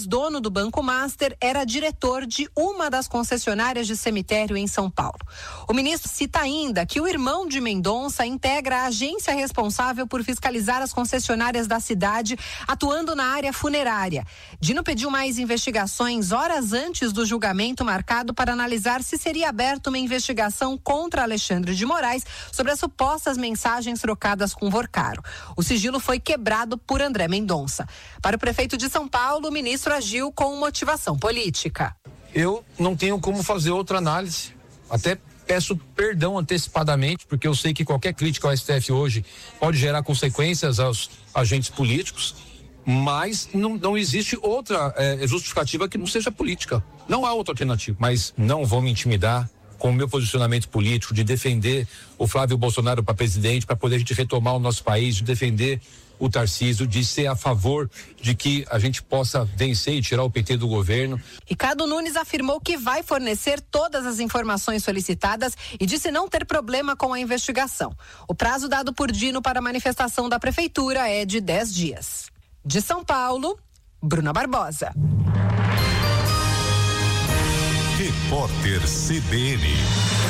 ex-dono do Banco Master, era diretor de uma das concessionárias de cemitério em São Paulo. O ministro cita ainda que o irmão de Mendonça integra a agência responsável por fiscalizar as concessionárias da cidade, atuando na área funerária. Dino pediu mais investigações horas antes do julgamento marcado para analisar se seria aberta uma investigação contra Alexandre de Moraes sobre as supostas mensagens trocadas com Vorcaro. O sigilo foi quebrado por André Mendonça. Para o prefeito de São Paulo, o ministro agiu com motivação política. Eu não tenho como fazer outra análise. Até peço perdão antecipadamente, porque eu sei que qualquer crítica ao STF hoje pode gerar consequências aos agentes políticos, mas não existe outra justificativa que não seja política. Não há outra alternativa. Mas não vou me intimidar com o meu posicionamento político de defender o Flávio Bolsonaro para presidente, para poder a gente retomar o nosso país, de defender o Tarcísio, de ser a favor de que a gente possa vencer e tirar o PT do governo. Ricardo Nunes afirmou que vai fornecer todas as informações solicitadas e disse não ter problema com a investigação. O prazo dado por Dino para a manifestação da prefeitura é de 10 dias. De São Paulo, Bruna Barbosa. Repórter CBN.